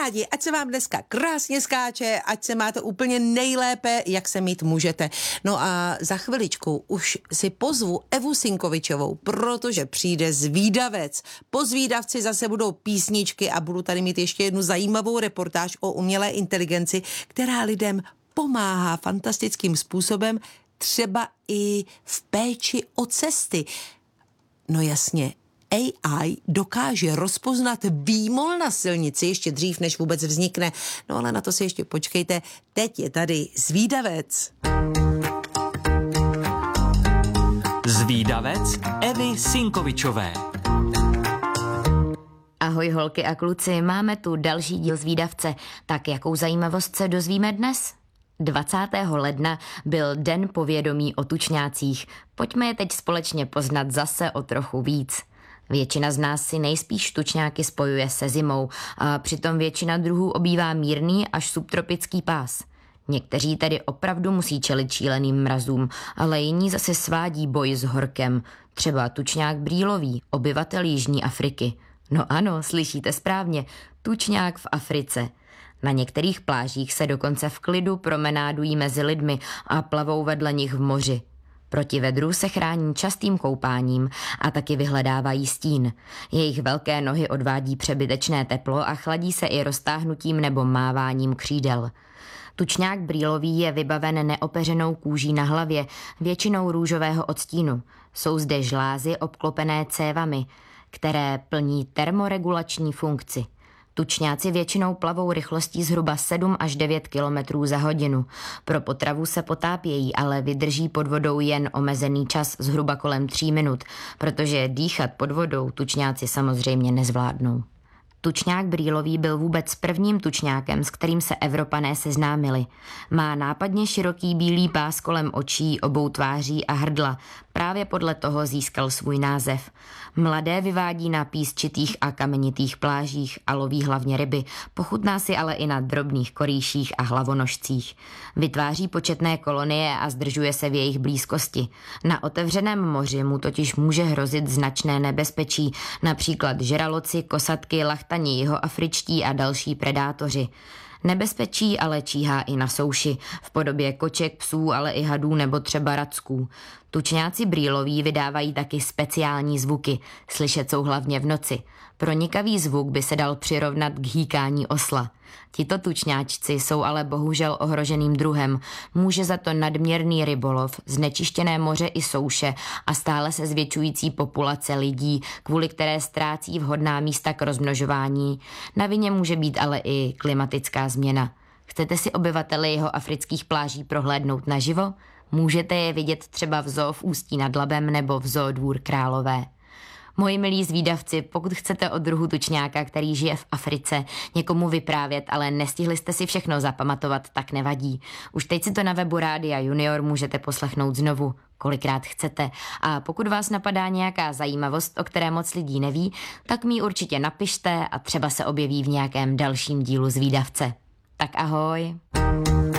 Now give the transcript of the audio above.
Kamarádi, ať se vám dneska krásně skáče, ať se máte úplně nejlépe, jak se mít můžete. No a za chviličku už si pozvu Evu Sinkovičovou, protože přijde Zvídavec. Po Zvídavci zase budou písničky a budu tady mít ještě jednu zajímavou reportáž o umělé inteligenci, která lidem pomáhá fantastickým způsobem, třeba i v péči o cesty. No jasně, AI dokáže rozpoznat výmol na silnici ještě dřív, než vůbec vznikne. No ale na to si ještě počkejte. Teď je tady Zvídavec. Zvídavec Evy Sinkovičové. Ahoj holky a kluci, máme tu další díl Zvídavce. Tak jakou zajímavost se dozvíme dnes? 20. ledna byl Den povědomí o tučňácích. Pojďme je teď společně poznat zase o trochu víc. Většina z nás si nejspíš tučňáky spojuje se zimou a přitom většina druhů obývá mírný až subtropický pás. Někteří tedy opravdu musí čelit šíleným mrazům, ale jiní zase svádí boj s horkem. Třeba tučňák brýlový, obyvatel Jižní Afriky. No ano, slyšíte správně, tučňák v Africe. Na některých plážích se dokonce v klidu promenádují mezi lidmi a plavou vedle nich v moři. Proti vedru se chrání častým koupáním a taky vyhledávají stín. Jejich velké nohy odvádí přebytečné teplo a chladí se i roztáhnutím nebo máváním křídel. Tučňák brýlový je vybaven neopeřenou kůží na hlavě, většinou růžového odstínu. Jsou zde žlázy obklopené cévami, které plní termoregulační funkci. Tučňáci většinou plavou rychlostí zhruba 7 až 9 km za hodinu. Pro potravu se potápějí, ale vydrží pod vodou jen omezený čas, zhruba kolem 3 minut, protože dýchat pod vodou tučňáci samozřejmě nezvládnou. Tučňák brýlový byl vůbec prvním tučňákem, s kterým se Evropané seznámili. Má nápadně široký bílý pás kolem očí, obou tváří a hrdla. Právě podle toho získal svůj název. Mladé vyvádí na písčitých a kamenitých plážích a loví hlavně ryby, pochutná si ale i na drobných korýších a hlavonožcích. Vytváří početné kolonie a zdržuje se v jejich blízkosti. Na otevřeném moři mu totiž může hrozit značné nebezpečí, například žraloci, kosatky, lachtani jihoafričtí a další predátoři. Nebezpečí ale číhá i na souši, v podobě koček, psů, ale i hadů nebo třeba racků. Tučňáci brýloví vydávají taky speciální zvuky, slyšet jsou hlavně v noci. Pronikavý zvuk by se dal přirovnat k hýkání osla. Tito tučňáčci jsou ale bohužel ohroženým druhem. Může za to nadměrný rybolov, znečištěné moře i souše a stále se zvětšující populace lidí, kvůli které ztrácí vhodná místa k rozmnožování. Na vině může být ale i klimatická změna. Chcete si obyvatele jihoafrických pláží prohlédnout naživo? Můžete je vidět třeba v zoo v Ústí nad Labem nebo v zoo Dvůr Králové. Moji milí zvídavci, pokud chcete o druhu tučňáka, který žije v Africe, někomu vyprávět, ale nestihli jste si všechno zapamatovat, tak nevadí. Už teď si to na webu Rádia Junior můžete poslechnout znovu, kolikrát chcete. A pokud vás napadá nějaká zajímavost, o které moc lidí neví, tak mi ji určitě napište a třeba se objeví v nějakém dalším dílu Zvídavce. Tak ahoj.